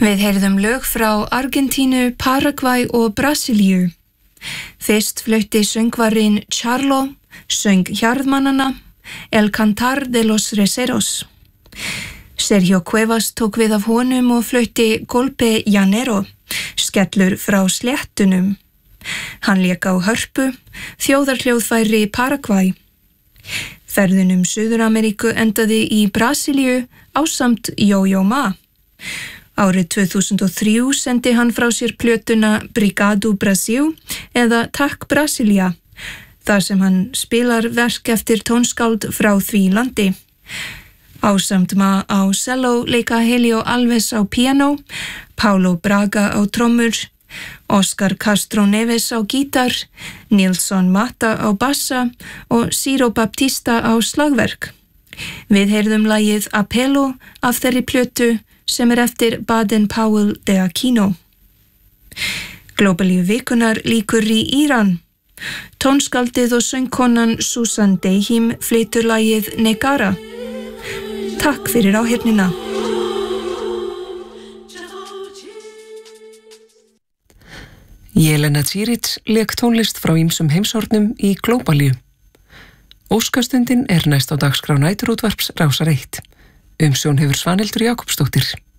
Við heyrðum lög frá Argentínu, Paraguay og Brasilíu. Fyrst flutti söngvarinn Charlo, söng Hjarðmannana, El Cantar de los Receros. Sergio Cuevas tók við af honum og flutti Golpe Llanero, skellur frá sléttunum. Hann lék á hörpu, þjóðarhljóðfæri Paraguay. Ferðin Suður-Ameríku endaði í Brasilíu ásamt Yo-Yo Ma. Árið 2003 sendi hann frá sér plötuna Brigado Brasil eða Takk Brasilia, þar sem hann spilar verk eftir tónskáld frá því landi. Ásamt Ma á cello leika Helio Alves á piano, Paulo Braga á trommur, Oscar Castro Neves á gítar, Nilson Mata á bassa og Ciro Baptista á slagverk. Við heyrðum lagið Apelo af þeirri plötu sem eftir Baden-Powell de Aquino. Glóbalíu vikunar líkur í Íran. Tónskaldið og söngkonan Susan Dehim flytur lagið Negara. Takk fyrir áheyrnina. Jelena Čirić lék tónlist frá ýmsum heimshornum í Glóbalíu. Óskastundin næst á dagskrá næturútvarps Rásar 1. Umsjón hefur Svanhildur Jakobsdóttir.